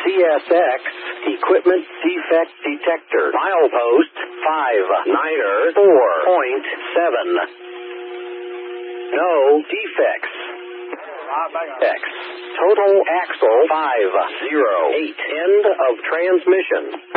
CSX, equipment defect detector. Milepost 594.7. No defects. X. Total axle 508. End of transmission.